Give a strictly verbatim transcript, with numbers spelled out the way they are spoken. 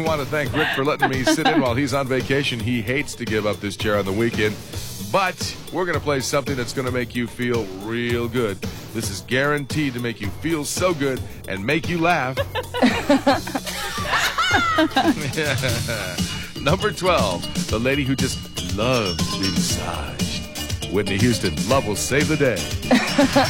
want to thank Rick for letting me sit in while he's on vacation. He hates to give up this chair on the weekend. But we're going to play something that's going to make you feel real good. This is guaranteed to make you feel so good and make you laugh. Number twelve, the lady who just loves to be massaged. Whitney Houston, love will save the day.